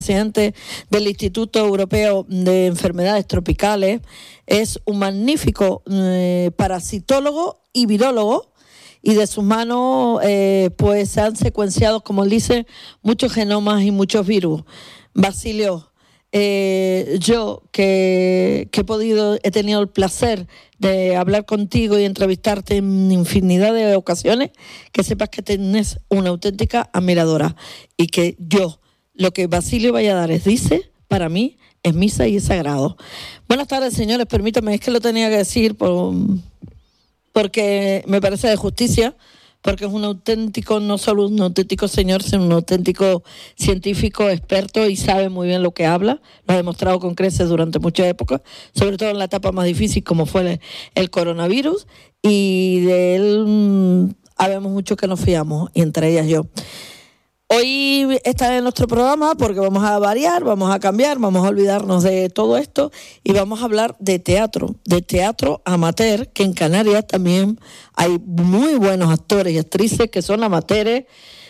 presidente del Instituto Europeo de Enfermedades Tropicales, es un magnífico parasitólogo y virólogo, y de sus manos pues se han secuenciado, como él dice, muchos genomas y muchos virus. Basilio, yo que he tenido el placer de hablar contigo y entrevistarte en infinidad de ocasiones, que sepas que tienes una auténtica admiradora y que yo, lo que Basilio Valladares dice, para mí es misa y es sagrado. Buenas tardes, señores, permítame, es que lo tenía que decir porque me parece de justicia, porque es un auténtico, no solo un auténtico señor, sino un auténtico científico, experto, y sabe muy bien lo que habla. Lo ha demostrado con creces durante muchas épocas, sobre todo en la etapa más difícil como fue el coronavirus, y de él habemos mucho que nos fiamos, y entre ellas yo. Hoy está en nuestro programa porque vamos a variar, vamos a cambiar, vamos a olvidarnos de todo esto y vamos a hablar de teatro amateur, que en Canarias también hay muy buenos actores y actrices que son amateurs,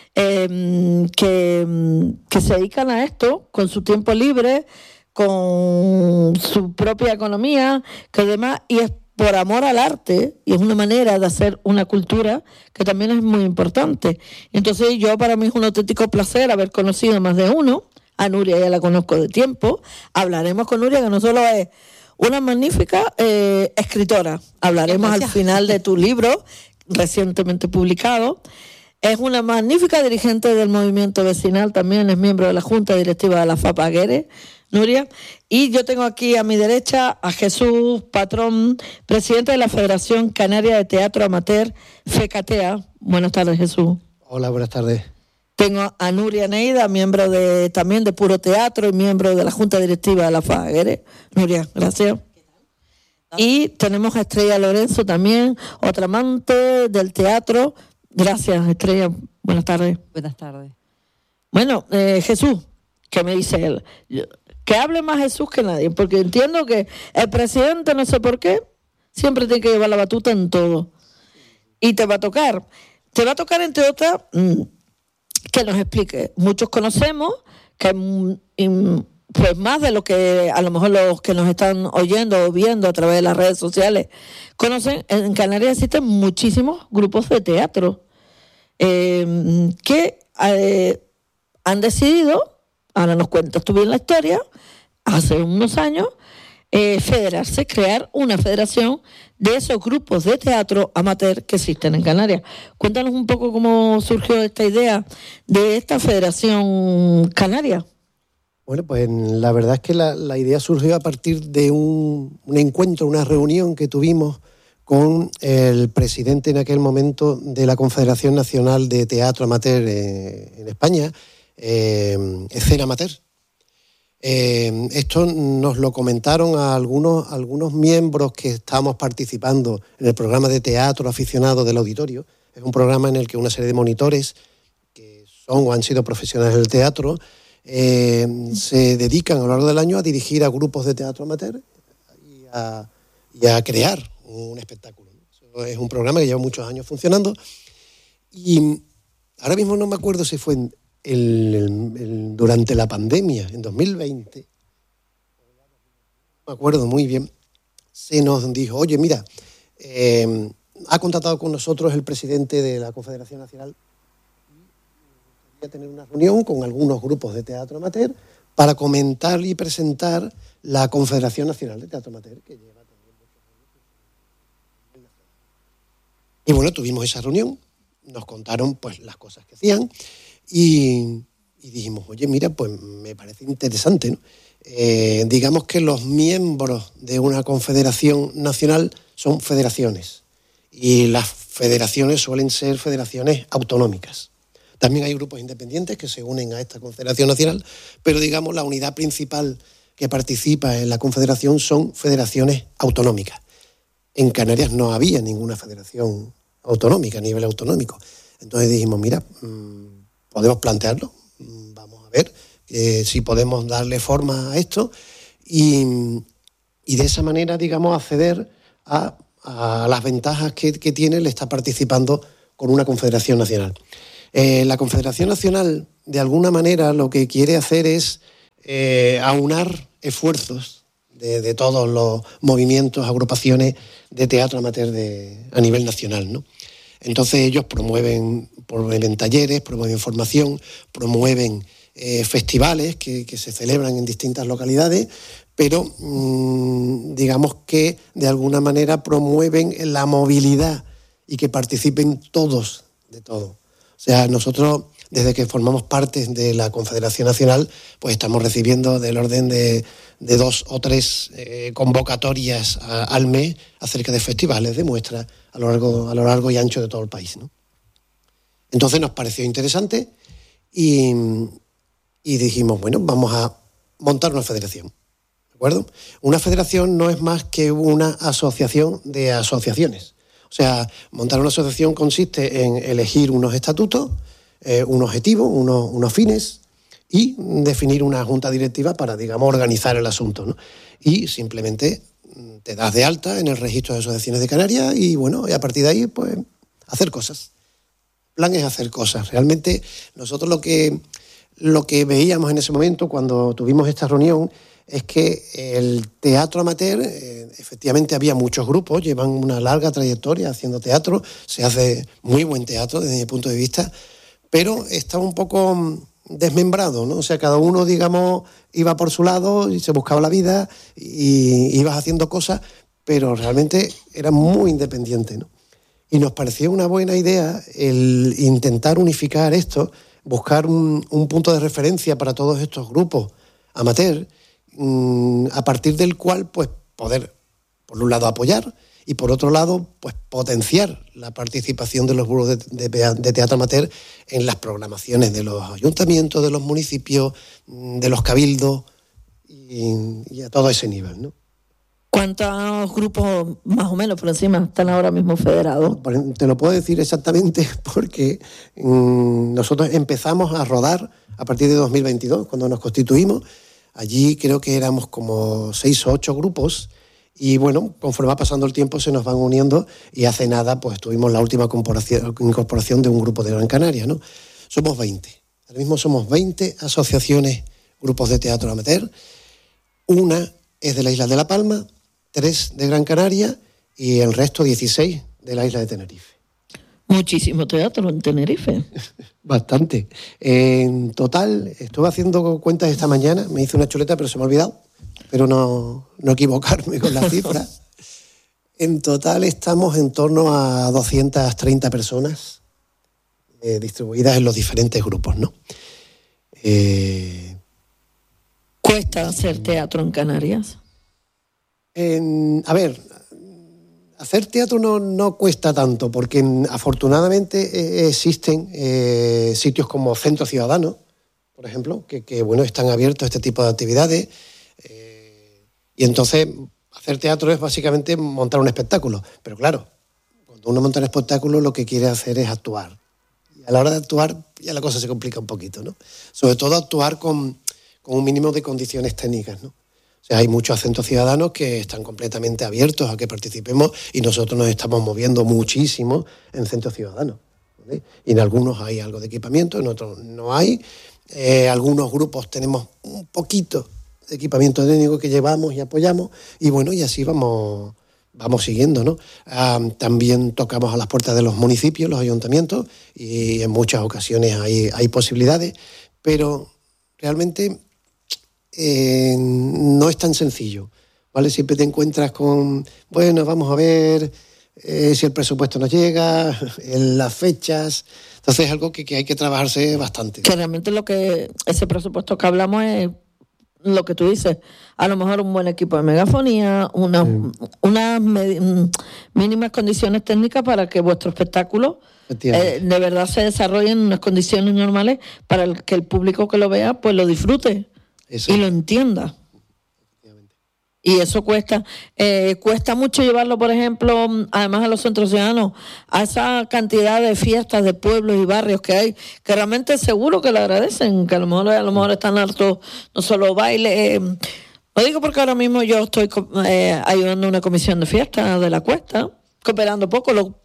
que se dedican a esto con su tiempo libre, con su propia economía, que además, y es por amor al arte, y es una manera de hacer una cultura que también es muy importante. Entonces para mí es un auténtico placer haber conocido a más de uno. A Nuria ya la conozco de tiempo. Hablaremos con Nuria, que no solo es una magnífica escritora, hablaremos al final de tu libro recientemente publicado. Es una magnífica dirigente del movimiento vecinal, también es miembro de la Junta Directiva de la FAPAGUERE, Nuria. Y yo tengo aquí a mi derecha a Jesús Patrón, presidente de la Federación Canaria de Teatro Amateur, FECATEA. Buenas tardes, Jesús. Hola, buenas tardes. Tengo a Nuria Neida, miembro también de Puro Teatro y miembro de la Junta Directiva de la FAPAGUERE. Nuria, gracias. Y tenemos a Estrella Lorenzo también, otra amante del teatro. Gracias, Estrella. Buenas tardes. Buenas tardes. Bueno, Jesús, ¿qué me dice él? Que hable más Jesús que nadie, porque entiendo que el presidente, no sé por qué, siempre tiene que llevar la batuta en todo. Y te va a tocar entre otras, que nos explique. Muchos conocemos que pues más de lo que a lo mejor los que nos están oyendo o viendo a través de las redes sociales conocen, en Canarias existen muchísimos grupos de teatro que han decidido, ahora nos cuentas tú bien la historia, hace unos años, federarse, crear una federación de esos grupos de teatro amateur que existen en Canarias. Cuéntanos un poco cómo surgió esta idea de esta federación canaria. Bueno, pues la verdad es que la idea surgió a partir de un encuentro, una reunión que tuvimos con el presidente en aquel momento de la Confederación Nacional de Teatro Amateur en España, Escena Amateur. Esto nos lo comentaron a algunos miembros que estábamos participando en el programa de teatro aficionado del auditorio. Es un programa en el que una serie de monitores que son o han sido profesionales del teatro se dedican a lo largo del año a dirigir a grupos de teatro amateur y a crear un espectáculo. Eso es un programa que lleva muchos años funcionando y ahora mismo no me acuerdo si fue durante la pandemia, en 2020, no me acuerdo muy bien, se nos dijo, oye, mira, ha contactado con nosotros el presidente de la Confederación Nacional a tener una reunión con algunos grupos de teatro amateur para comentar y presentar la Confederación Nacional de Teatro Amateur, que lleva también muchos años. Y bueno, tuvimos esa reunión, nos contaron pues las cosas que hacían y dijimos, oye, mira, pues me parece interesante, ¿no? Digamos que los miembros de una confederación nacional son federaciones y las federaciones suelen ser federaciones autonómicas. También hay grupos independientes que se unen a esta Confederación Nacional, pero digamos la unidad principal que participa en la Confederación son federaciones autonómicas. En Canarias no había ninguna federación autonómica a nivel autonómico. Entonces dijimos, mira, podemos plantearlo, vamos a ver si podemos darle forma a esto y de esa manera, digamos, acceder a las ventajas que tiene el estar participando con una Confederación Nacional. La Confederación Nacional, de alguna manera, lo que quiere hacer es aunar esfuerzos de todos los movimientos, agrupaciones de teatro amateur a nivel nacional, ¿no? Entonces ellos promueven talleres, promueven formación, promueven festivales que se celebran en distintas localidades, pero digamos que de alguna manera promueven la movilidad y que participen todos de todo. O sea, nosotros, desde que formamos parte de la Confederación Nacional, pues estamos recibiendo del orden de 2 o 3 convocatorias al mes acerca de festivales, de muestras a lo largo y ancho de todo el país, ¿no? Entonces nos pareció interesante y dijimos, bueno, vamos a montar una federación, ¿de acuerdo? Una federación no es más que una asociación de asociaciones. O sea, montar una asociación consiste en elegir unos estatutos, un objetivo, unos fines y definir una junta directiva para, digamos, organizar el asunto, ¿no? Y simplemente te das de alta en el registro de asociaciones de Canarias y, bueno, y a partir de ahí, pues, hacer cosas. El plan es hacer cosas. Realmente nosotros lo que veíamos en ese momento cuando tuvimos esta reunión es que el teatro amateur, efectivamente había muchos grupos, llevan una larga trayectoria haciendo teatro, se hace muy buen teatro desde mi punto de vista, pero está un poco desmembrado, ¿no? O sea, cada uno, digamos, iba por su lado y se buscaba la vida y ibas haciendo cosas, pero realmente era muy independiente, ¿no? Y nos pareció una buena idea el intentar unificar esto, buscar un punto de referencia para todos estos grupos amateur, a partir del cual pues poder, por un lado, apoyar y por otro lado, pues potenciar la participación de los grupos de teatro amateur en las programaciones de los ayuntamientos, de los municipios, de los cabildos y a todo ese nivel, ¿no? ¿Cuántos grupos más o menos por encima están ahora mismo federados? Te lo puedo decir exactamente porque nosotros empezamos a rodar a partir de 2022, cuando nos constituimos. Allí creo que éramos como 6 o 8 grupos y, bueno, conforme va pasando el tiempo se nos van uniendo y hace nada pues tuvimos la última incorporación de un grupo de Gran Canaria, ¿no? Somos 20. Ahora mismo somos 20 asociaciones, grupos de teatro amateur. Una es de la isla de La Palma, 3 de Gran Canaria y el resto 16 de la isla de Tenerife. Muchísimo teatro en Tenerife. Bastante. En total, estuve haciendo cuentas esta mañana, me hice una chuleta pero se me ha olvidado, pero no equivocarme con la cifra. En total estamos en torno a 230 personas distribuidas en los diferentes grupos, ¿no? ¿Cuesta hacer teatro en Canarias? A ver, hacer teatro no cuesta tanto, porque afortunadamente existen sitios como Centro Ciudadano, por ejemplo, que bueno, están abiertos a este tipo de actividades. Y entonces hacer teatro es básicamente montar un espectáculo. Pero claro, cuando uno monta un espectáculo lo que quiere hacer es actuar. Y a la hora de actuar ya la cosa se complica un poquito, ¿no? Sobre todo actuar con un mínimo de condiciones técnicas, ¿no? O sea, hay muchos centros ciudadanos que están completamente abiertos a que participemos y nosotros nos estamos moviendo muchísimo en centros ciudadanos, ¿vale? Y en algunos hay algo de equipamiento, en otros no hay. Algunos grupos tenemos un poquito de equipamiento técnico que llevamos y apoyamos y bueno, y así vamos siguiendo, ¿no? También tocamos a las puertas de los municipios, los ayuntamientos y en muchas ocasiones hay posibilidades, pero realmente no es tan sencillo, ¿vale? Siempre te encuentras con, bueno, vamos a ver si el presupuesto nos llega, en las fechas. Entonces es algo que hay que trabajarse bastante. Que realmente ese presupuesto que hablamos es lo que tú dices, a lo mejor un buen equipo de megafonía, unas mínimas condiciones técnicas para que vuestro espectáculo de verdad se desarrolle en unas condiciones normales para que el público que lo vea pues lo disfrute. Eso. Y lo entienda. Y eso cuesta mucho llevarlo, por ejemplo, además a los centros ciudadanos, a esa cantidad de fiestas de pueblos y barrios que hay, que realmente seguro que lo agradecen, que a lo mejor están hartos, no solo baile. Lo digo porque ahora mismo yo estoy ayudando a una comisión de fiestas de la Cuesta, cooperando poco,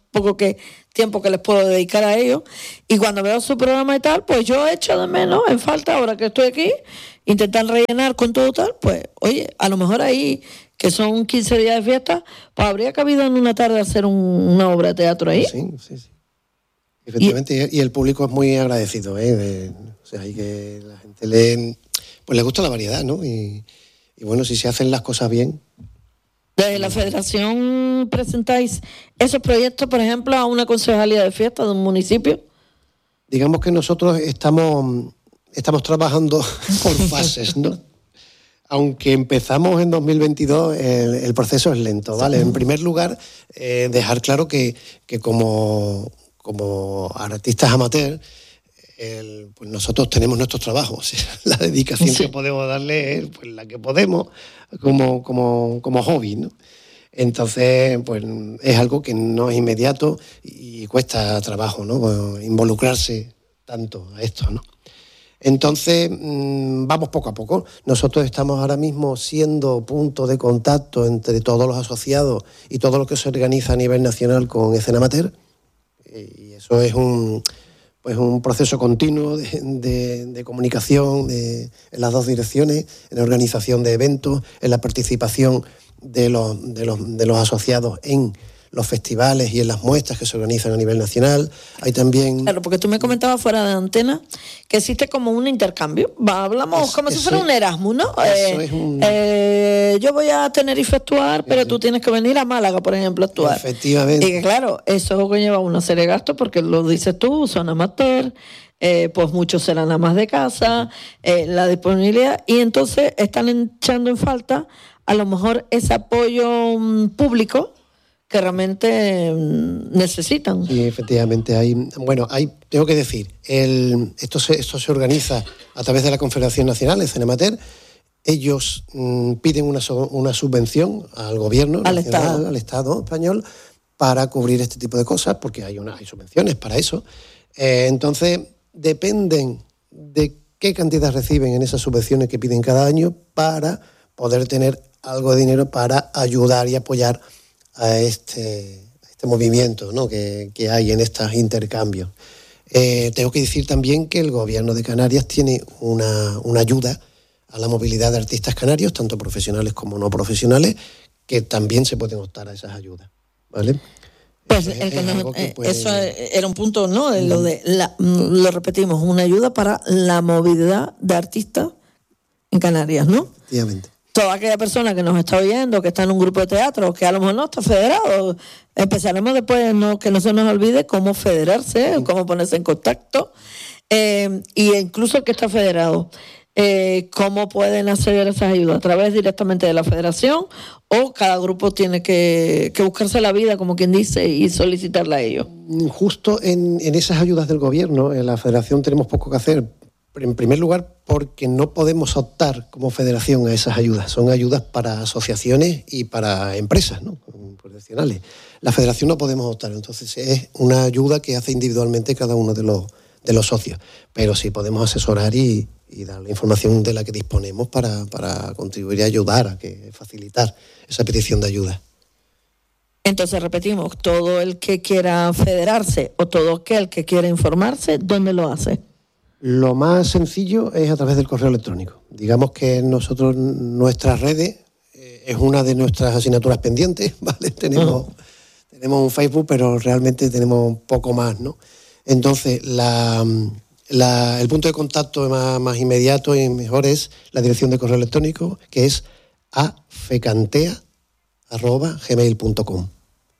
poco tiempo que les puedo dedicar a ellos. Y cuando veo su programa y tal, pues yo echo de menos, en falta, ahora que estoy aquí, intentar rellenar con todo tal, pues oye, a lo mejor ahí, que son 15 días de fiesta, pues habría cabido en una tarde hacer una obra de teatro ahí. Sí. Efectivamente, y el público es muy agradecido, o sea, hay que la gente le gusta la variedad, ¿no? Y bueno, si se hacen las cosas bien. Desde la Federación presentáis esos proyectos, por ejemplo, a una concejalía de fiesta de un municipio. Digamos que nosotros estamos trabajando por fases, ¿no? Aunque empezamos en 2022, el proceso es lento, ¿vale? En primer lugar, dejar claro que como artistas amateurs, pues nosotros tenemos nuestros trabajos. O sea, la dedicación que podemos darle es pues, la que podemos como hobby, ¿no? Entonces, pues es algo que no es inmediato y cuesta trabajo, ¿no? Pues, involucrarse tanto a esto, ¿no? Entonces, vamos poco a poco. Nosotros estamos ahora mismo siendo punto de contacto entre todos los asociados y todo lo que se organiza a nivel nacional con Escena Amateur. Y eso es un proceso continuo de comunicación en las dos direcciones, en la organización de eventos, en la participación de los asociados en los festivales y en las muestras que se organizan a nivel nacional. Hay también... Claro, porque tú me comentabas fuera de antena que existe como un intercambio. Hablamos como si fuera un Erasmus, ¿no? Yo voy a Tenerife a actuar, pero tú tienes que venir a Málaga, por ejemplo, a actuar. Efectivamente. Y que claro, eso conlleva una serie de gastos porque lo dices tú, son amateur, pues muchos serán amas de casa, la disponibilidad, y entonces están echando en falta a lo mejor ese apoyo público que realmente necesitan. Sí, efectivamente. Tengo que decir, esto se organiza a través de la Confederación Nacional de Escena Amateur. Ellos piden una subvención al gobierno nacional, al Estado español, para cubrir este tipo de cosas, porque hay subvenciones para eso. Entonces, dependen de qué cantidad reciben en esas subvenciones que piden cada año para poder tener algo de dinero para ayudar y apoyar a este movimiento, ¿no? que hay en estos intercambios. Tengo que decir también que el Gobierno de Canarias tiene una ayuda a la movilidad de artistas canarios, tanto profesionales como no profesionales, que también se pueden optar a esas ayudas, ¿vale? Pues eso era un punto, ¿no? Lo repetimos, una ayuda para la movilidad de artistas en Canarias, ¿no? Efectivamente. Toda aquella persona que nos está oyendo, que está en un grupo de teatro, que a lo mejor no está federado, empezaremos después, que no se nos olvide cómo federarse, cómo ponerse en contacto, y incluso el que está federado, cómo pueden acceder a esas ayudas, a través directamente de la federación, o cada grupo tiene que buscarse la vida, como quien dice, y solicitarla a ellos. Justo en esas ayudas del gobierno, en la federación tenemos poco que hacer. En primer lugar, porque no podemos optar como federación a esas ayudas. Son ayudas para asociaciones y para empresas, ¿no? Profesionales. La federación no podemos optar, entonces es una ayuda que hace individualmente cada uno de los socios. Pero sí podemos asesorar y dar la información de la que disponemos para contribuir y ayudar a facilitar esa petición de ayuda. Entonces, repetimos, todo el que quiera federarse o todo aquel que quiera informarse, ¿dónde lo hace? Lo más sencillo es a través del correo electrónico. Digamos que nosotros, nuestras redes, es una de nuestras asignaturas pendientes, ¿vale? Tenemos un Facebook, pero realmente tenemos poco más, ¿no? Entonces, el punto de contacto más inmediato y mejor es la dirección de correo electrónico, que es afecantea@gmail.com.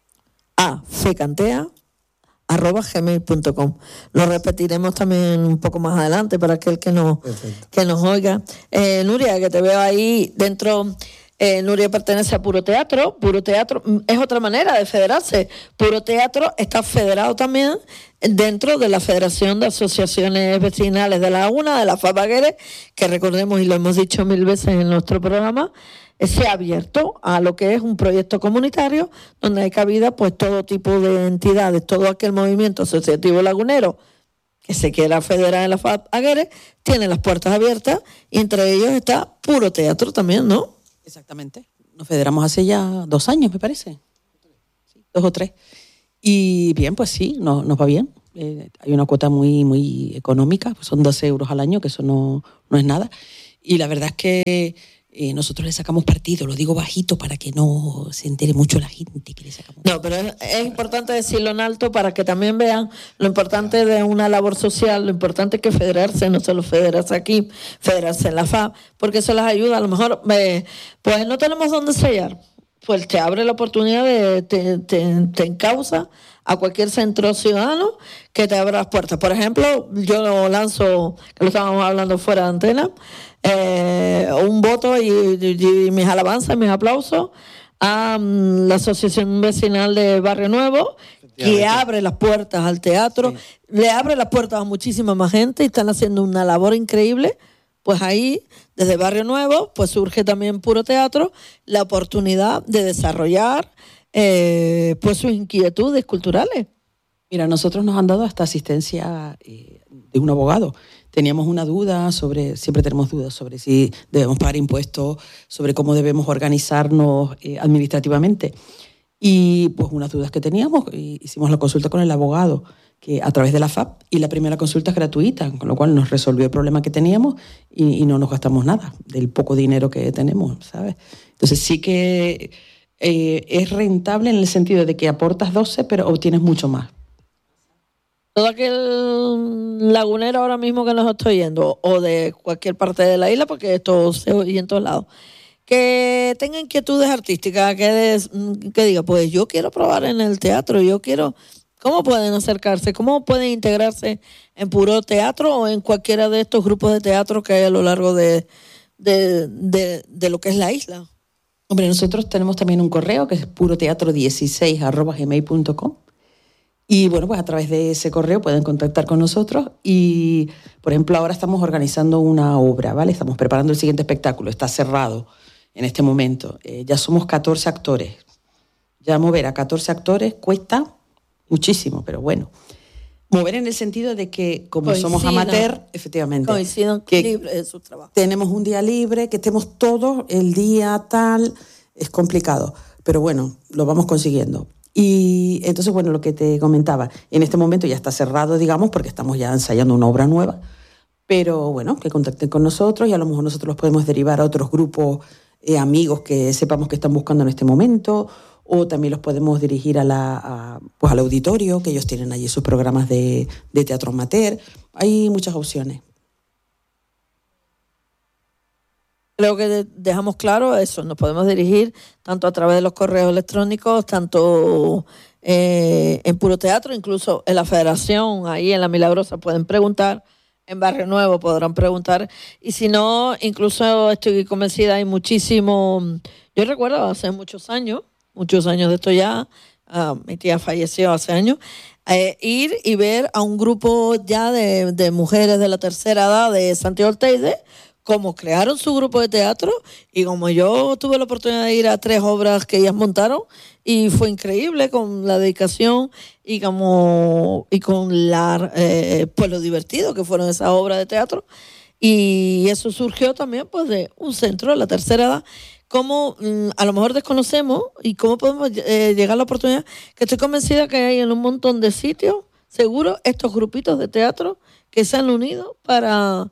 afecantea@gmail.com. Lo repetiremos también un poco más adelante para aquel que nos oiga. Nuria, que te veo ahí dentro. Nuria pertenece a Puro Teatro. Puro Teatro es otra manera de federarse. Puro Teatro está federado también dentro de la Federación de Asociaciones Vecinales de La Laguna, de la FAPAgueres, que recordemos, y lo hemos dicho 1000 veces en nuestro programa, se ha abierto a lo que es un proyecto comunitario donde hay cabida pues todo tipo de entidades, todo aquel movimiento asociativo lagunero que se quiera federar en la FAPAgueres, tiene las puertas abiertas y entre ellos está Puro Teatro también, ¿no? Exactamente. Nos federamos hace ya 2 años, me parece. Sí, 2 o 3. Y bien, pues sí, nos va bien. Hay una cuota muy, muy económica, pues son 12 euros al año, que eso no es nada. Y la verdad es que nosotros le sacamos partido, lo digo bajito para que no se entere mucho la gente que le sacamos. No, pero es importante decirlo en alto para que también vean lo importante de una labor social, lo importante que federarse, no solo federarse aquí, federarse en la FAP, porque eso les ayuda. A lo mejor, pues no tenemos dónde sellar, pues te abre la oportunidad te encausa a cualquier centro ciudadano que te abra las puertas. Por ejemplo, yo lanzo, que lo estábamos hablando fuera de antena, un voto y mis alabanzas, mis aplausos a la Asociación Vecinal de Barrio Nuevo, que abre las puertas al teatro, le abre las puertas a muchísima más gente y están haciendo una labor increíble. Pues ahí, desde Barrio Nuevo, pues surge también Puro Teatro la oportunidad de desarrollar pues sus inquietudes culturales. Mira, nosotros nos han dado hasta asistencia de un abogado. Teníamos una duda siempre tenemos dudas sobre si debemos pagar impuestos, sobre cómo debemos organizarnos administrativamente. Y pues unas dudas que teníamos, hicimos la consulta con el abogado, que a través de la FAP, y la primera consulta es gratuita, con lo cual nos resolvió el problema que teníamos y no nos gastamos nada del poco dinero que tenemos, ¿sabes? Entonces sí que es rentable en el sentido de que aportas 12, pero obtienes mucho más. Todo aquel lagunero ahora mismo que nos estoy oyendo, o de cualquier parte de la isla, porque esto se oye en todos lados, que tenga inquietudes artísticas, que diga, pues yo quiero probar en el teatro, ¿cómo pueden acercarse? ¿Cómo pueden integrarse en Puro Teatro o en cualquiera de estos grupos de teatro que hay a lo largo de lo que es la isla? Hombre, nosotros tenemos también un correo que es puroteatro16@gmail.com. Y bueno, pues a través de ese correo pueden contactar con nosotros y, por ejemplo, ahora estamos organizando una obra, ¿vale? Estamos preparando el siguiente espectáculo, está cerrado en este momento. Ya somos 14 actores. Ya mover a 14 actores cuesta muchísimo, pero bueno. Mover en el sentido de que, como somos amateur, efectivamente, coincidan que libre de su trabajo. Tenemos un día libre, que estemos todos el día tal, es complicado, pero bueno, lo vamos consiguiendo. Y entonces, bueno, lo que te comentaba, en este momento ya está cerrado, digamos, porque estamos ya ensayando una obra nueva, pero bueno, que contacten con nosotros y a lo mejor nosotros los podemos derivar a otros grupos amigos que sepamos que están buscando en este momento, o también los podemos dirigir al auditorio, que ellos tienen allí sus programas de teatro amateur. Hay muchas opciones. Creo que dejamos claro eso, nos podemos dirigir tanto a través de los correos electrónicos, tanto en Puro Teatro, incluso en la Federación, ahí en La Milagrosa pueden preguntar, en Barrio Nuevo podrán preguntar, y si no, incluso estoy convencida, hay muchísimo, yo recuerdo hace muchos años de esto ya, mi tía falleció hace años, ir y ver a un grupo ya de mujeres de la tercera edad de Santiago Teide, como crearon su grupo de teatro, y como yo tuve la oportunidad de ir a 3 obras que ellas montaron, y fue increíble con la dedicación y con pues lo divertido que fueron esas obras de teatro, y eso surgió también pues de un centro de la tercera edad. Cómo a lo mejor desconocemos y cómo podemos llegar a la oportunidad, que estoy convencida que hay en un montón de sitios, seguro, estos grupitos de teatro que se han unido para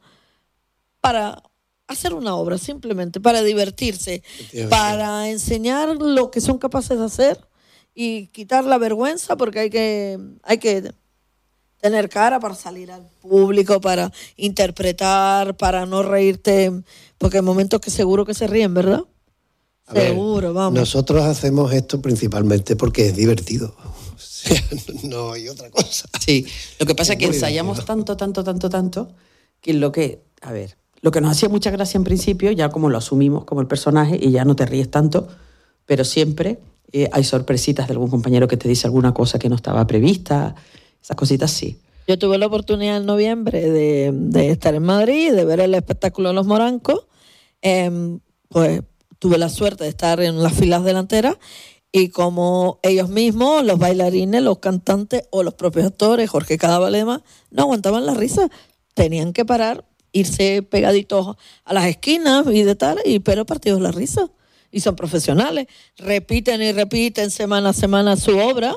hacer una obra, simplemente, para divertirse, para enseñar lo que son capaces de hacer y quitar la vergüenza, porque hay que tener cara para salir al público, para interpretar, para no reírte, porque hay momentos que seguro que se ríen, ¿verdad? Seguro, vamos. Nosotros hacemos esto principalmente porque es divertido. O sea, no hay otra cosa. Sí, lo que pasa es que ensayamos tanto, que lo que nos hacía mucha gracia en principio, ya como lo asumimos como el personaje y ya no te ríes tanto, pero siempre hay sorpresitas de algún compañero que te dice alguna cosa que no estaba prevista, esas cositas sí. Yo tuve la oportunidad en noviembre de estar en Madrid, de ver el espectáculo de Los Morancos, pues tuve la suerte de estar en las filas delanteras y como ellos mismos, los bailarines, los cantantes o los propios actores, Jorge Cadavalema, no aguantaban la risa, tenían que parar, irse pegaditos a las esquinas y de tal, pero partidos la risa. Y son profesionales, repiten y repiten semana a semana su obra,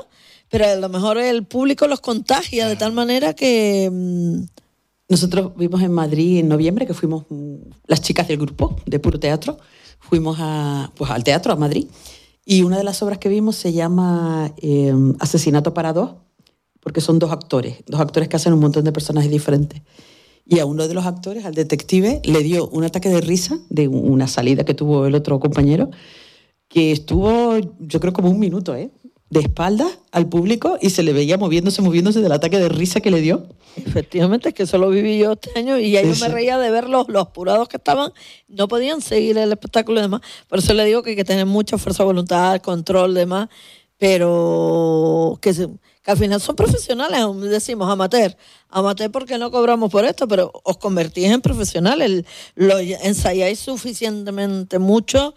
pero a lo mejor el público los contagia de tal manera que... Nosotros vimos en Madrid en noviembre, que fuimos las chicas del grupo de Puro Teatro, fuimos al teatro, a Madrid, y una de las obras que vimos se llama Asesinato para dos, porque son dos actores que hacen un montón de personajes diferentes. Y a uno de los actores, al detective, le dio un ataque de risa de una salida que tuvo el otro compañero, que estuvo, yo creo, como un minuto, de espaldas al público, y se le veía moviéndose del ataque de risa que le dio. Efectivamente, es que eso lo viví yo este año y ya yo me reía de ver los apurados que estaban, no podían seguir el espectáculo y demás. Por eso le digo que hay que tener mucha fuerza de voluntad, control, demás, pero que al final son profesionales, decimos amateur porque no cobramos por esto, pero os convertís en profesionales, lo ensayáis suficientemente mucho,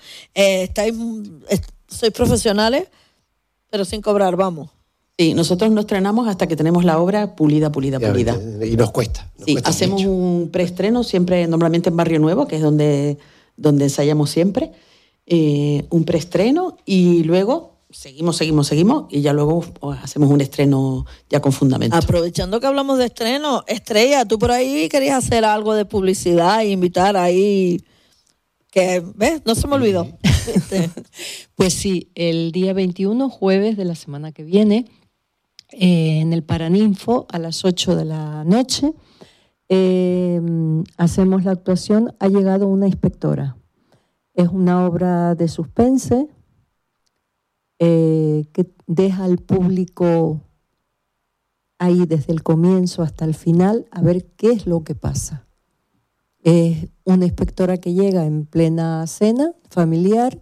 sois profesionales, pero sin cobrar, vamos. Sí, nosotros nos estrenamos hasta que tenemos la obra pulida. Y nos cuesta. Hacemos mucho. un preestreno siempre, normalmente en Barrio Nuevo, que es donde ensayamos siempre, un preestreno, y luego seguimos, y ya luego hacemos un estreno ya con fundamento. Aprovechando que hablamos de estreno, Estrella, tú por ahí querías hacer algo de publicidad e invitar ahí... Que, ¿ves? No se me olvidó. Pues sí, el día 21, jueves de la semana que viene, en el Paraninfo, a las 8 de la noche, hacemos la actuación Ha llegado una inspectora. Es una obra de suspense que deja al público ahí desde el comienzo hasta el final a ver qué es lo que pasa. Es una inspectora que llega en plena cena familiar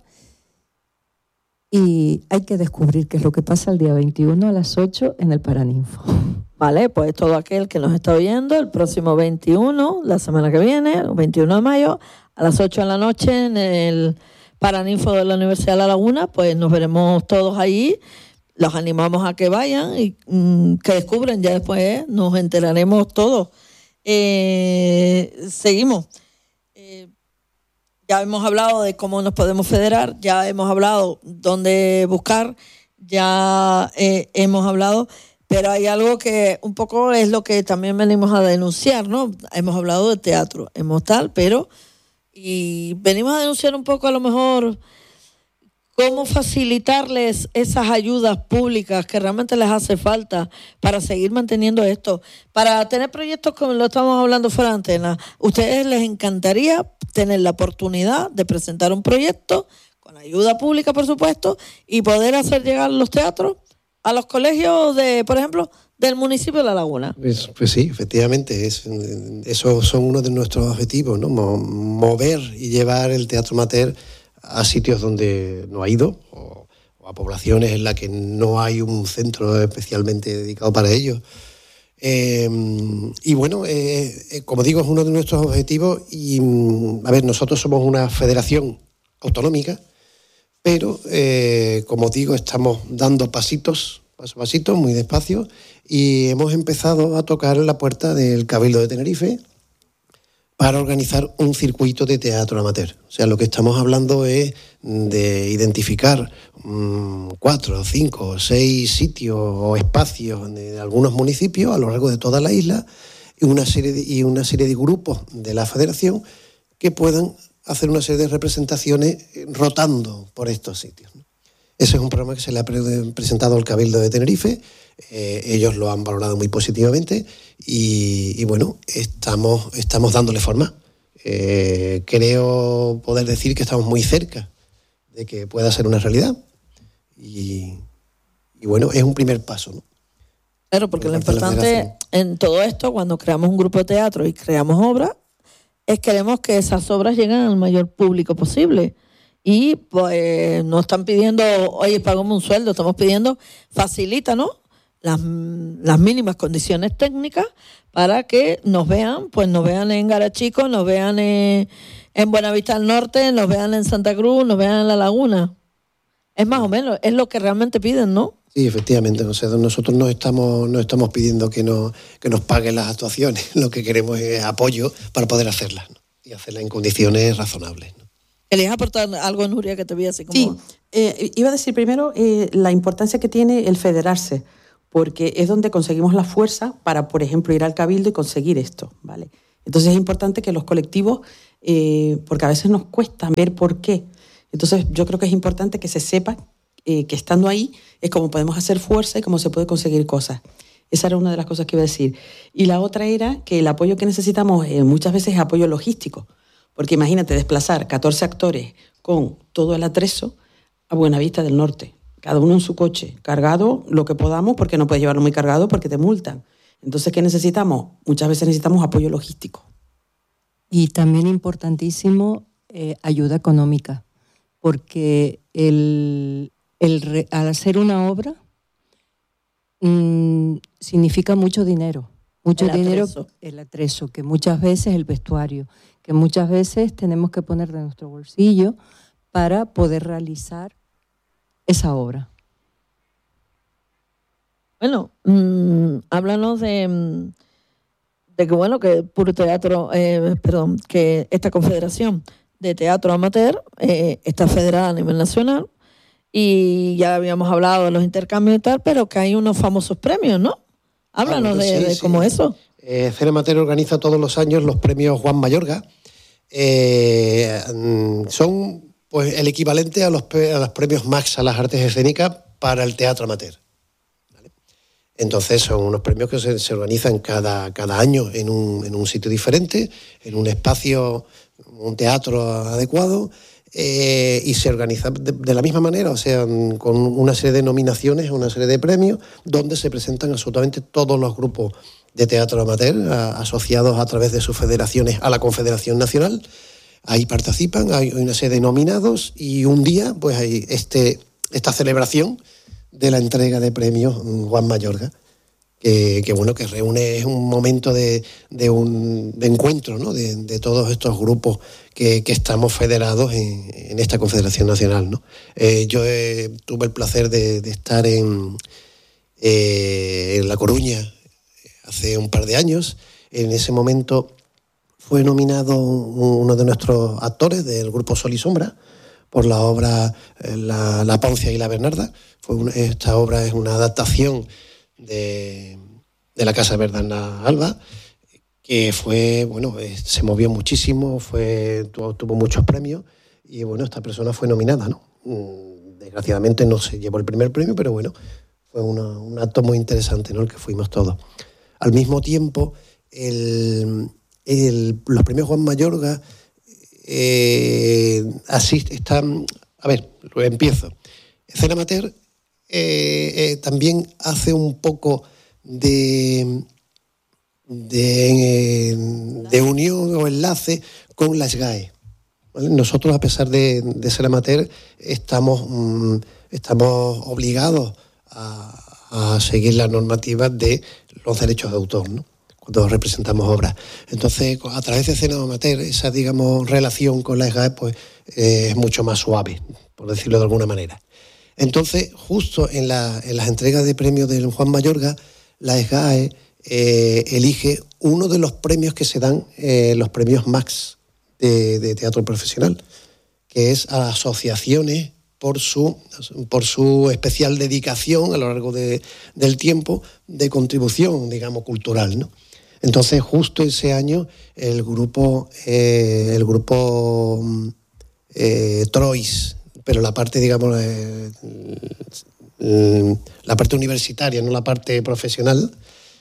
y hay que descubrir qué es lo que pasa el día 21 a las 8 en el Paraninfo. Vale, pues todo aquel que nos está oyendo, el próximo 21, la semana que viene, el 21 de mayo, a las 8 de la noche en el Paraninfo de la Universidad de La Laguna, pues nos veremos todos allí. Los animamos a que vayan y que descubran, ya después nos enteraremos todos. Seguimos. Ya hemos hablado de cómo nos podemos federar, ya hemos hablado dónde buscar, ya hemos hablado, pero hay algo que un poco es lo que también venimos a denunciar, ¿no? Hemos hablado de teatro, y venimos a denunciar un poco a lo mejor cómo facilitarles esas ayudas públicas que realmente les hace falta para seguir manteniendo esto, para tener proyectos como lo estamos hablando fuera de antena. ¿Ustedes les encantaría tener la oportunidad de presentar un proyecto con ayuda pública, por supuesto, y poder hacer llegar los teatros a los colegios de, por ejemplo, del municipio de La Laguna? Pues sí, efectivamente, esos son uno de nuestros objetivos, ¿no? Mover y llevar el teatro amateur a sitios donde no ha ido o a poblaciones en las que no hay un centro especialmente dedicado para ello. Y bueno, como digo, es uno de nuestros objetivos y, a ver, nosotros somos una federación autonómica, pero, como digo, estamos dando paso a pasito, muy despacio, y hemos empezado a tocar la puerta del Cabildo de Tenerife para organizar un circuito de teatro amateur. O sea, lo que estamos hablando es de identificar 4, 5, 6 sitios o espacios de algunos municipios a lo largo de toda la isla y una serie de grupos de la federación que puedan hacer una serie de representaciones rotando por estos sitios. Ese es un programa que se le ha presentado al Cabildo de Tenerife. Ellos lo han valorado muy positivamente y bueno, estamos dándole forma. Creo poder decir que estamos muy cerca de que pueda ser una realidad y bueno, es un primer paso, ¿no? Claro, porque lo importante en todo esto, cuando creamos un grupo de teatro y creamos obras, es queremos que esas obras lleguen al mayor público posible. Y pues no están pidiendo, oye, pagamos un sueldo, estamos pidiendo, facilítanos las mínimas condiciones técnicas para que nos vean en Garachico, nos vean en Buenavista del Norte, nos vean en Santa Cruz, nos vean en La Laguna. Es más o menos, es lo que realmente piden, ¿no? Sí, efectivamente. O sea, nosotros no estamos pidiendo que nos paguen las actuaciones. Lo que queremos es apoyo para poder hacerlas, ¿no? Y hacerlas en condiciones razonables, ¿no? ¿Querías aportar algo, Nuria, que te vi así como...? Sí, iba a decir primero la importancia que tiene el federarse, porque es donde conseguimos la fuerza para, por ejemplo, ir al Cabildo y conseguir esto, ¿vale? Entonces es importante que los colectivos, porque a veces nos cuesta ver por qué. Entonces yo creo que es importante que se sepa que estando ahí es como podemos hacer fuerza y cómo se puede conseguir cosas. Esa era una de las cosas que iba a decir. Y la otra era que el apoyo que necesitamos muchas veces es apoyo logístico, porque imagínate desplazar 14 actores con todo el atrezo a Buenavista del Norte, cada uno en su coche, cargado lo que podamos, porque no puedes llevarlo muy cargado porque te multan. Entonces, ¿qué necesitamos? Muchas veces necesitamos apoyo logístico. Y también importantísimo, ayuda económica, porque al hacer una obra significa mucho dinero. El atrezo, que muchas veces el vestuario, que muchas veces tenemos que poner de nuestro bolsillo para poder realizar esa obra. Bueno, háblanos de que bueno, que Puro Teatro, que esta Confederación de Teatro Amateur está federada a nivel nacional, y ya habíamos hablado de los intercambios y tal, pero que hay unos famosos premios, ¿no? Háblanos de cómo eso. Escena Amateur organiza todos los años los premios Juan Mayorga. Son pues el equivalente a los premios Max a las artes escénicas para el teatro amateur. ¿Vale? Entonces son unos premios que se organizan cada año en un sitio diferente, en un espacio, un teatro adecuado, y se organiza de la misma manera, o sea, con una serie de nominaciones, una serie de premios, donde se presentan absolutamente todos los grupos de teatro amateur asociados a través de sus federaciones a la Confederación Nacional. Ahí participan, hay una serie de nominados, y un día pues hay esta celebración de la entrega de premios Juan Mayorga, que reúne, es un momento de encuentro, ¿no? de todos estos grupos que estamos federados en esta Confederación Nacional, ¿no? Yo tuve el placer de estar en La Coruña hace un par de años. En ese momento fue nominado uno de nuestros actores del grupo Sol y Sombra por la obra La Poncia y la Bernarda. Esta obra es una adaptación de la Casa Bernarda Alba, que se movió muchísimo, tuvo muchos premios, y esta persona fue nominada, ¿no? Desgraciadamente no se llevó el primer premio, pero fue un acto muy interesante, ¿no? El que fuimos todos. Al mismo tiempo, los premios Juan Mayorga están... A ver, lo empiezo. Escena Amateur también hace un poco de unión o enlace con la SGAE. ¿Vale? Nosotros, a pesar de ser amateur, estamos obligados a seguir las normativas de los derechos de autor, ¿no? Cuando representamos obras. Entonces, a través de Escena Amateur, esa, relación con la SGAE pues, es mucho más suave, por decirlo de alguna manera. Entonces, justo en las entregas de premios del Juan Mayorga, la SGAE elige uno de los premios que se dan, los premios Max de teatro profesional, que es a asociaciones por su especial dedicación a lo largo del tiempo de contribución, cultural, ¿no? Entonces, justo ese año, el grupo Trois, pero la parte, la parte universitaria, no la parte profesional,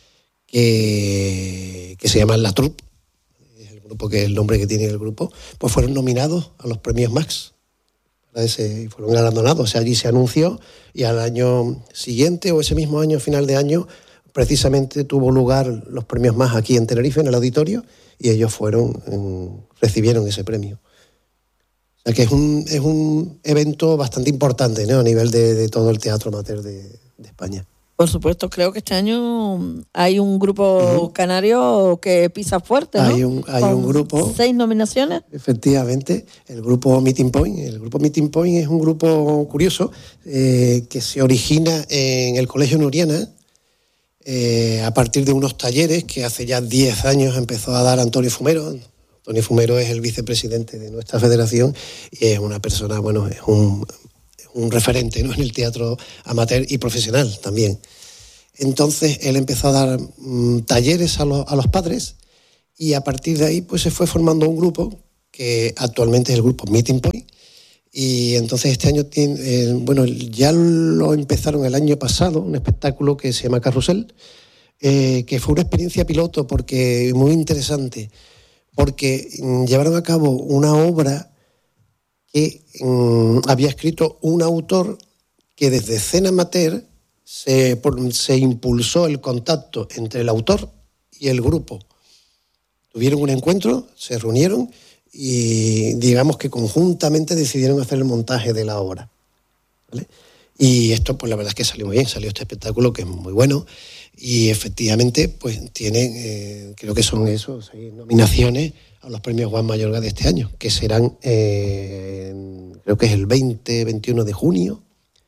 que se llama La Troupe, es el grupo, que es el nombre que tiene el grupo, pues fueron nominados a los premios Max. Y fueron galardonados. O sea, allí se anunció, y al año siguiente, o ese mismo año, final de año, precisamente tuvo lugar los premios Max aquí en Tenerife, en el auditorio, y ellos recibieron ese premio. O sea que es un evento bastante importante, ¿no? A nivel de todo el teatro amateur de España. Por supuesto, creo que este año hay un grupo canario que pisa fuerte, ¿no? Hay un grupo... 6 nominaciones. Efectivamente, el grupo Meeting Point. El grupo Meeting Point es un grupo curioso que se origina en el Colegio Nuriana a partir de unos talleres que hace ya 10 años empezó a dar Antonio Fumero. Antonio Fumero es el vicepresidente de nuestra federación y es una persona, es un referente, ¿no? En el teatro amateur y profesional también. Entonces él empezó a dar talleres a los padres y a partir de ahí pues se fue formando un grupo que actualmente es el grupo Meeting Point. Y entonces este año ya lo empezaron el año pasado, un espectáculo que se llama Carrusel, que fue una experiencia piloto porque muy interesante, porque llevaron a cabo una obra que había escrito un autor que desde Escena Amateur se impulsó el contacto entre el autor y el grupo. Tuvieron un encuentro, se reunieron y digamos que conjuntamente decidieron hacer el montaje de la obra, ¿vale? Y esto pues la verdad es que salió muy bien, salió este espectáculo que es muy bueno y efectivamente pues tiene, creo que son 6 nominaciones a los premios Juan Mayorga de este año, que serán creo que es el 20-21 de junio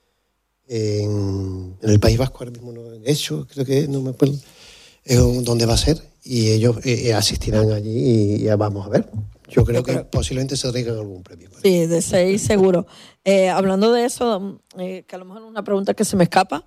en el País Vasco, ahora mismo no he hecho, creo que no me acuerdo dónde va a ser, y ellos asistirán allí y ya vamos a ver. Yo creo que posiblemente se traigan algún premio. Sí, de 6 seguro. Hablando de eso, que a lo mejor es una pregunta que se me escapa,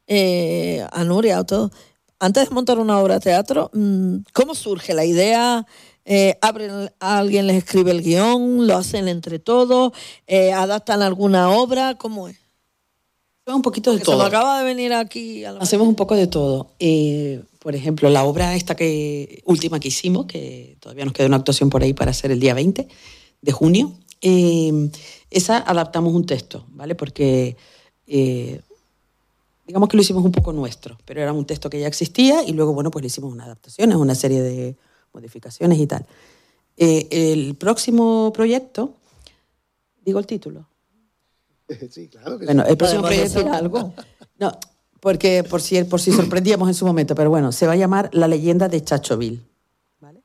a Nuria o todo. Antes de montar una obra de teatro, ¿cómo surge la idea? ¿Alguien les escribe el guión? ¿Lo hacen entre todos? ¿Adaptan alguna obra? ¿Cómo es? Un poquito de Porque todo. Se me acaba de venir aquí. Hacemos un poco de todo. Por ejemplo, la obra última que hicimos, que todavía nos queda una actuación por ahí para hacer el día 20 de junio, esa adaptamos un texto, ¿vale? Porque digamos que lo hicimos un poco nuestro, pero era un texto que ya existía y luego, bueno, pues le hicimos una adaptación, una serie de modificaciones y tal. El próximo proyecto, ¿digo el título? Sí, claro que bueno, sí. el próximo proyecto decir algo. No, porque por si sorprendíamos en su momento, pero bueno, se va a llamar La leyenda de Chachoville, ¿vale?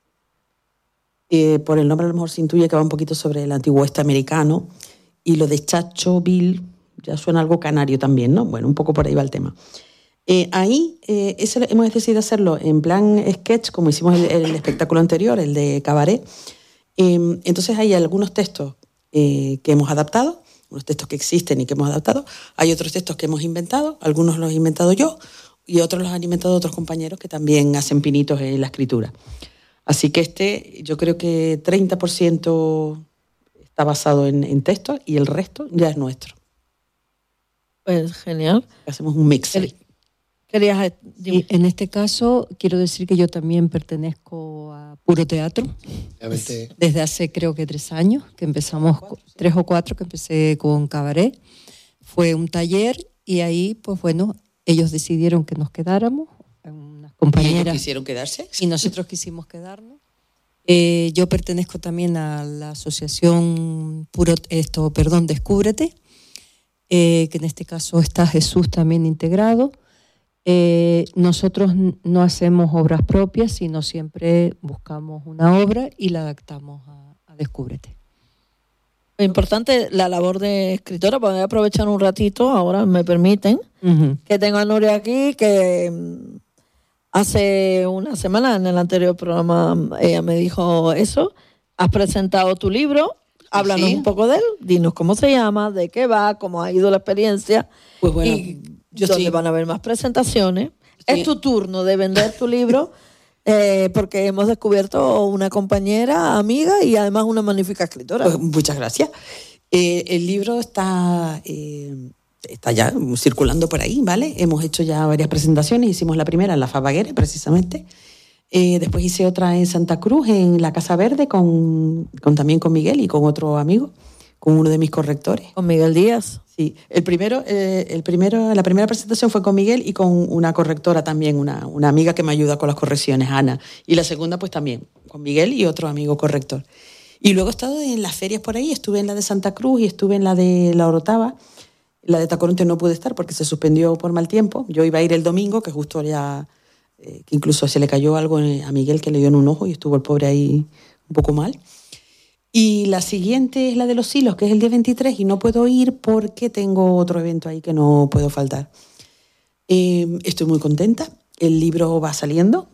Por el nombre a lo mejor se intuye que va un poquito sobre el antiguo oeste americano y lo de Chachoville ya suena algo canario también, ¿no? Bueno, un poco por ahí va el tema. Ahí hemos decidido hacerlo en plan sketch, como hicimos el espectáculo anterior, el de Cabaret. Entonces hay algunos textos que hemos adaptado, unos textos que existen y que hemos adaptado. Hay otros textos que hemos inventado, algunos los he inventado yo y otros los han inventado otros compañeros que también hacen pinitos en la escritura. Así que yo creo que 30% está basado en textos y el resto ya es nuestro. Pues genial. Hacemos un mix. Querías... Y en este caso, quiero decir que yo también pertenezco a Puro Teatro. Desde hace creo que 3 años, que empezamos, 3 o 4, que empecé con Cabaret. Fue un taller y ahí, pues bueno, ellos decidieron que nos quedáramos, unas compañeras. ¿Ellos quisieron quedarse? Y nosotros quisimos quedarnos. Yo pertenezco también a la asociación Descúbrete, que en este caso está Jesús también integrado. Nosotros no hacemos obras propias, sino siempre buscamos una obra y la adaptamos a Descúbrete. Importante la labor de escritora, voy a aprovechar un ratito, ahora me permiten, que tengo a Nuria aquí, que hace una semana en el anterior programa ella me dijo eso, has presentado tu libro, háblanos un poco de él, dinos cómo se llama, de qué va, cómo ha ido la experiencia. Pues bueno, y donde van a haber más presentaciones. Es tu turno de vender tu libro, porque hemos descubierto una compañera, amiga y además una magnífica escritora. Pues muchas gracias. El libro está ya circulando por ahí, ¿vale? Hemos hecho ya varias presentaciones. Hicimos la primera en la Fabaguera, precisamente. Después hice otra en Santa Cruz, en la Casa Verde, también con Miguel y con otro amigo, con uno de mis correctores. Con Miguel Díaz. Sí, la primera presentación fue con Miguel y con una correctora también, una amiga que me ayuda con las correcciones, Ana. Y la segunda pues también, con Miguel y otro amigo corrector. Y luego he estado en las ferias por ahí, estuve en la de Santa Cruz y estuve en la de La Orotava. La de Tacoronte no pude estar porque se suspendió por mal tiempo. Yo iba a ir el domingo, que justo ya, que incluso se le cayó algo a Miguel que le dio en un ojo y estuvo el pobre ahí un poco mal. Y la siguiente es la de Los Hilos, que es el día 23, y no puedo ir porque tengo otro evento ahí que no puedo faltar. Estoy muy contenta, el libro va saliendo.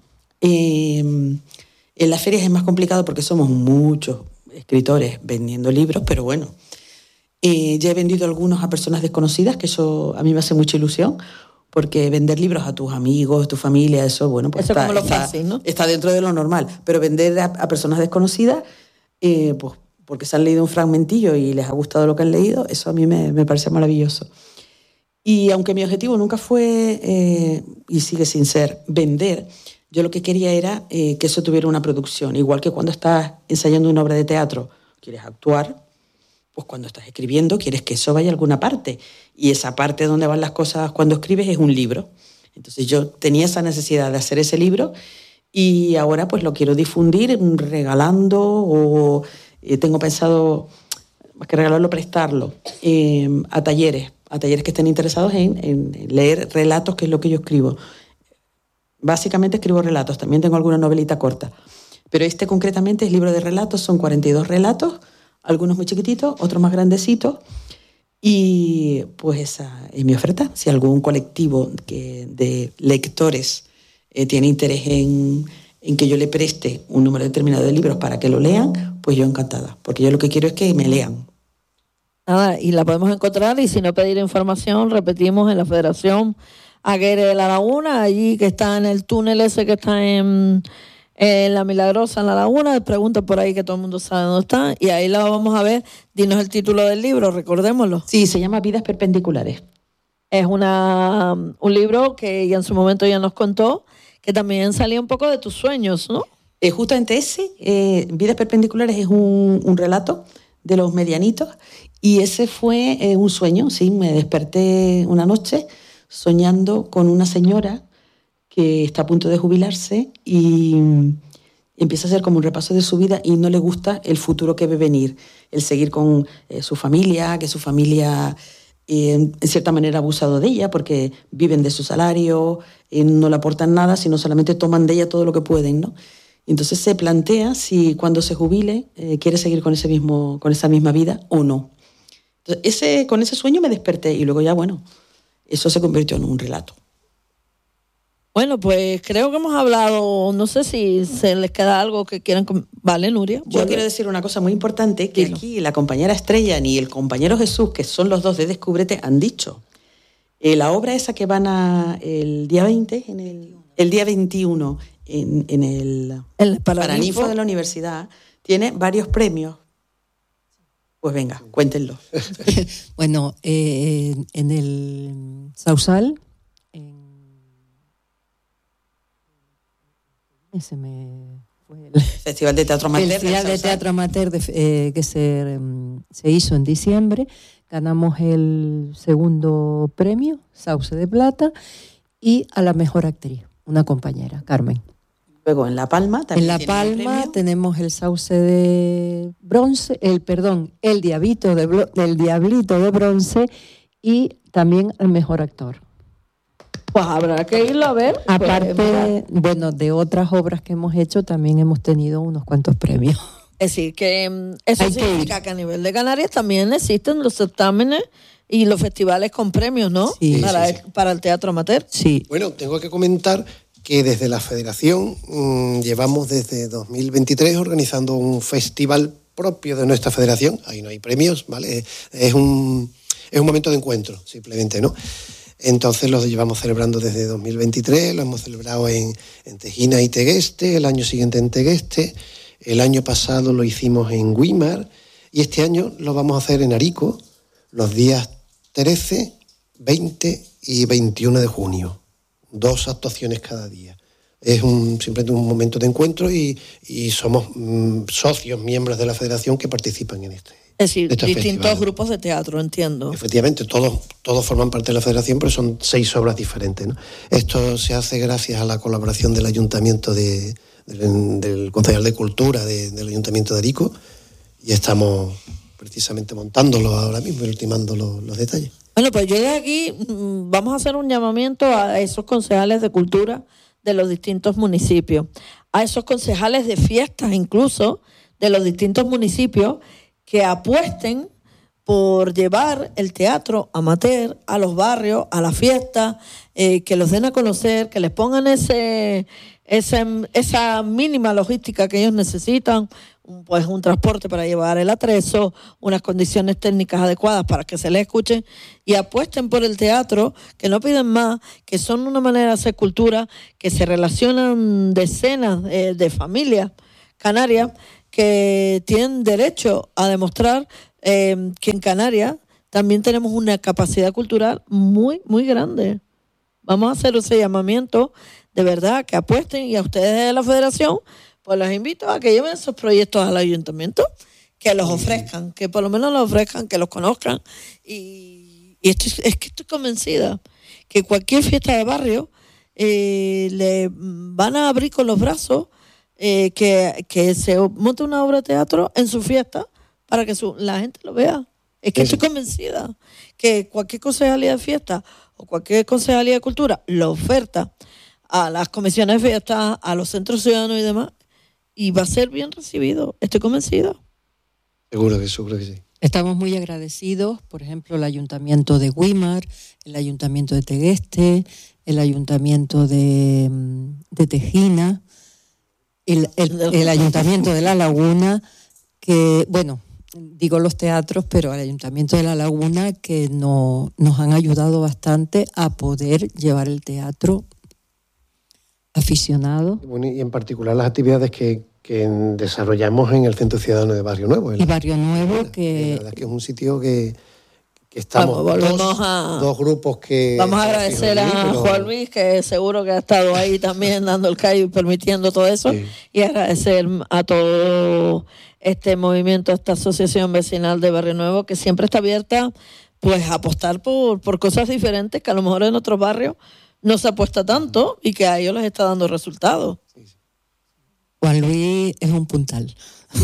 En las ferias es más complicado porque somos muchos escritores vendiendo libros, pero bueno, ya he vendido algunos a personas desconocidas, que eso a mí me hace mucha ilusión. porque vender libros a tus amigos, tu familia, eso, bueno, pues eso como lo fácil, ¿no? Está dentro de lo normal. Pero vender a personas desconocidas, pues porque se han leído un fragmentillo y les ha gustado lo que han leído, eso a mí me parece maravilloso. Y aunque mi objetivo nunca fue, y sigue sin ser, vender, yo lo que quería era que eso tuviera una producción. Igual que cuando estás ensayando una obra de teatro, quieres actuar, pues cuando estás escribiendo quieres que eso vaya a alguna parte. Y esa parte donde van las cosas cuando escribes es un libro. Entonces yo tenía esa necesidad de hacer ese libro y ahora pues lo quiero difundir regalando o tengo pensado, más que regalarlo, prestarlo a talleres que estén interesados en leer relatos, que es lo que yo escribo. Básicamente escribo relatos, también tengo alguna novelita corta. Pero este concretamente es libro de relatos, son 42 relatos, algunos muy chiquititos, otros más grandecitos, y pues esa es mi oferta. Si algún colectivo de lectores tiene interés en que yo le preste un número determinado de libros para que lo lean, pues yo encantada, porque yo lo que quiero es que me lean. Nada, y la podemos encontrar, y si no pedir información, repetimos, en la Federación Aguirre de la Laguna, allí que está en el túnel ese que está en La Milagrosa, en La Laguna. Pregunta por ahí, que todo el mundo sabe dónde está, y ahí la vamos a ver. Dinos el título del libro, recordémoslo. Sí, se llama Vidas Perpendiculares. Es un libro que ella en su momento ya nos contó, que también salía un poco de tus sueños, ¿no? Justamente ese, Vidas Perpendiculares, es un relato de los medianitos, y ese fue un sueño, sí. Me desperté una noche soñando con una señora que está a punto de jubilarse y empieza a hacer como un repaso de su vida y no le gusta el futuro que ve venir, el seguir con su familia, que su familia en cierta manera ha abusado de ella porque viven de su salario, no le aportan nada, sino solamente toman de ella todo lo que pueden, ¿no? Entonces se plantea si cuando se jubile quiere seguir con esa misma vida o no. Entonces, con ese sueño me desperté y luego ya, bueno, eso se convirtió en un relato. Bueno, pues creo que hemos hablado, no sé si se les queda algo que quieran... Vale, Nuria. Yo quiero decir una cosa muy importante, que aquí la compañera Estrella ni el compañero Jesús, que son los dos de Descúbrete, han dicho. La obra esa que van el día 20, el día 21, en el Paraninfo de la universidad, tiene varios premios. Pues venga, cuéntenlo. Bueno, en el Sausal, ese me fue el Festival de Teatro Amateur. El Festival de Teatro Amateur que se hizo en diciembre. Ganamos el segundo premio, Sauce de Plata, y a la mejor actriz, una compañera, Carmen. Luego en La Palma también. En La Palma tenemos el Sauce de bronce, el Diablito de bronce, y también el mejor actor. Pues habrá que irlo a ver. Aparte, de otras obras que hemos hecho, también hemos tenido unos cuantos premios. Es decir, que eso significa que a nivel de Canarias también existen los certámenes y los festivales con premios, ¿no? Sí, para el teatro amateur. Sí. Bueno, tengo que comentar que desde la Federación llevamos desde 2023 organizando un festival propio de nuestra federación. Ahí no hay premios, ¿vale? Es un momento de encuentro, simplemente, ¿no? Entonces lo llevamos celebrando desde 2023, lo hemos celebrado en Tejina y Tegueste, el año siguiente en Tegueste, el año pasado lo hicimos en Güímar y este año lo vamos a hacer en Arico los días 13, 20 y 21 de junio. 2 actuaciones cada día. Es simplemente un momento de encuentro y somos socios, miembros de la federación que participan en este. Es decir, distintos festival. Grupos de teatro, entiendo. Efectivamente, todos forman parte de la federación, pero son 6 obras diferentes, ¿no? Esto se hace gracias a la colaboración del Ayuntamiento del Concejal de Cultura del Ayuntamiento de Arico, y estamos precisamente montándolo ahora mismo y ultimando los detalles. Bueno, pues yo de aquí vamos a hacer un llamamiento a esos concejales de cultura de los distintos municipios, a esos concejales de fiestas incluso de los distintos municipios, que apuesten por llevar el teatro amateur a los barrios, a las fiestas, que los den a conocer, que les pongan esa mínima logística que ellos necesitan, pues un transporte para llevar el atrezo, unas condiciones técnicas adecuadas para que se les escuchen y apuesten por el teatro, que no piden más, que son una manera de hacer cultura, que se relacionan decenas de familias canarias que tienen derecho a demostrar que en Canarias también tenemos una capacidad cultural muy, muy grande. Vamos a hacer ese llamamiento, de verdad, que apuesten, y a ustedes de la Federación, pues los invito a que lleven esos proyectos al ayuntamiento, que los ofrezcan, que por lo menos los ofrezcan, que los conozcan. Y es que estoy convencida que cualquier fiesta de barrio le van a abrir con los brazos, que se monte una obra de teatro en su fiesta para que la gente lo vea. Es que estoy convencida que cualquier concejalía de fiesta o cualquier concejalía de cultura lo oferta a las comisiones de fiesta, a los centros ciudadanos y demás, y va a ser bien recibido. Estoy convencida. Seguro que sí. Estamos muy agradecidos, por ejemplo, el Ayuntamiento de Güímar, el Ayuntamiento de Tegueste, el Ayuntamiento de Tejina, el Ayuntamiento de La Laguna, que, bueno, digo los teatros, pero al Ayuntamiento de La Laguna, que nos han ayudado bastante a poder llevar el teatro aficionado. Y en particular las actividades que desarrollamos en el Centro Ciudadano de Barrio Nuevo. Y Barrio Nuevo, que... La verdad es que es un sitio que estamos dos grupos que... Vamos a agradecer a Juan Luis, que seguro que ha estado ahí también dando el callo y permitiendo todo eso, sí. Y agradecer a todo este movimiento, esta asociación vecinal de Barrio Nuevo, que siempre está abierta pues a apostar por cosas diferentes que a lo mejor en otros barrios no se apuesta tanto y que a ellos les está dando resultados. Juan Luis es un puntal.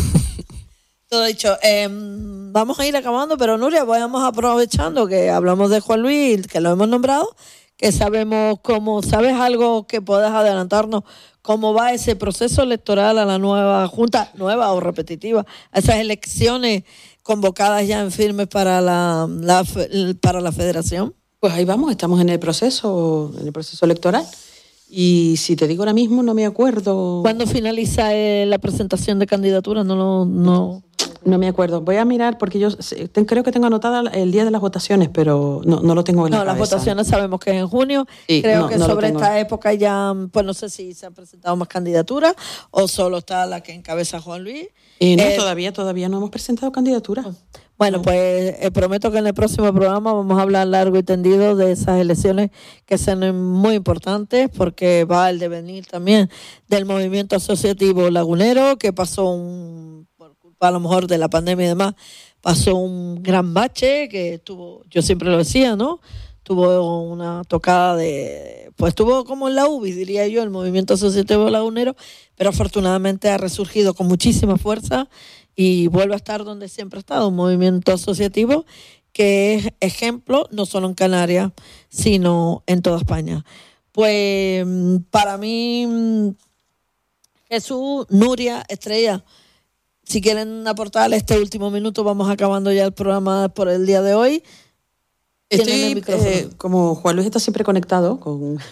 Todo dicho, vamos a ir acabando, pero Nuria, vamos aprovechando que hablamos de Juan Luis, que lo hemos nombrado, que sabemos cómo, ¿sabes algo que puedas adelantarnos? ¿Cómo va ese proceso electoral a la nueva Junta, nueva o repetitiva, a esas elecciones convocadas ya en firmes para la Federación? Pues ahí vamos, estamos en el proceso electoral. Y si te digo ahora mismo, no me acuerdo. ¿Cuándo finaliza la presentación de candidaturas? No me acuerdo. Voy a mirar porque yo creo que tengo anotada el día de las votaciones, pero no lo tengo en la cabeza. Las votaciones sabemos que es en junio. Sí, creo que sobre esta época ya, pues no sé si se han presentado más candidaturas o solo está la que encabeza Juan Luis. Todavía no hemos presentado candidaturas. Bueno, pues prometo que en el próximo programa vamos a hablar largo y tendido de esas elecciones que son muy importantes, porque va el devenir también del movimiento asociativo lagunero, que pasó por culpa a lo mejor de la pandemia y demás, pasó un gran bache que tuvo, yo siempre lo decía, ¿no? Tuvo una tocada pues tuvo como en la UBI, diría yo, el movimiento asociativo lagunero, pero afortunadamente ha resurgido con muchísima fuerza y vuelve a estar donde siempre ha estado, un movimiento asociativo que es ejemplo no solo en Canarias, sino en toda España. Pues para mí, Jesús, Nuria, Estrella, si quieren aportar este último minuto, vamos acabando ya el programa por el día de hoy. Estoy, como Juan Luis está siempre conectado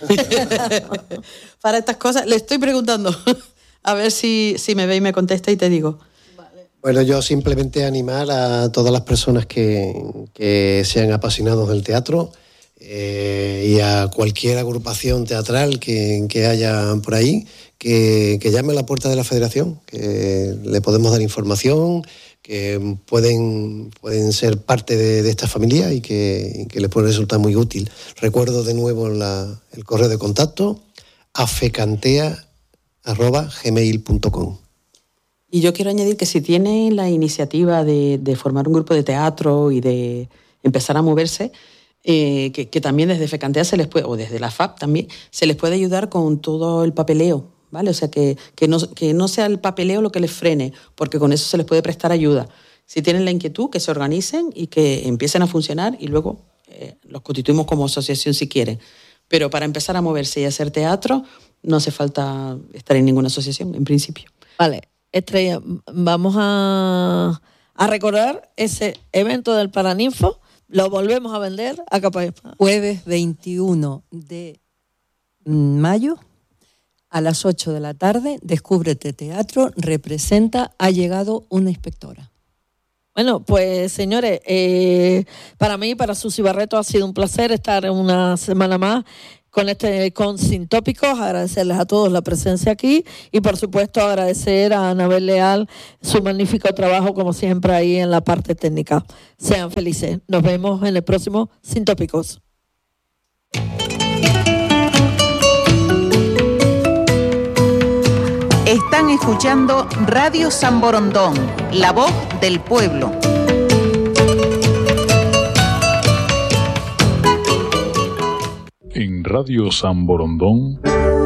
para estas cosas, le estoy preguntando a ver si me ve y me contesta y te digo. Bueno, yo simplemente animar a todas las personas que sean apasionados del teatro y a cualquier agrupación teatral que haya por ahí, que llame a la puerta de la Federación, que le podemos dar información, que pueden ser parte de esta familia y que les puede resultar muy útil. Recuerdo de nuevo el correo de contacto, afecantea@gmail.com. Y yo quiero añadir que si tienen la iniciativa de formar un grupo de teatro y de empezar a moverse, que también desde FECANTEA se les puede, o desde la FAP también, se les puede ayudar con todo el papeleo, ¿vale? O sea, que no sea el papeleo lo que les frene, porque con eso se les puede prestar ayuda. Si tienen la inquietud, que se organicen y que empiecen a funcionar y luego los constituimos como asociación si quieren. Pero para empezar a moverse y hacer teatro, no hace falta estar en ninguna asociación, en principio. Vale. Estrella, vamos a recordar ese evento del Paraninfo, lo volvemos a vender a capa y espada. Jueves 21 de mayo a las 8 de la tarde, Descúbrete Teatro representa Ha llegado una inspectora. Bueno, pues señores, para mí, para Susi Barreto, ha sido un placer estar una semana más con Sin Tópicos, agradecerles a todos la presencia aquí y por supuesto agradecer a Anabel Leal su magnífico trabajo como siempre ahí en la parte técnica. Sean felices. Nos vemos en el próximo Sin Tópicos. Están escuchando Radio San Borondón, la voz del pueblo. En Radio San Borondón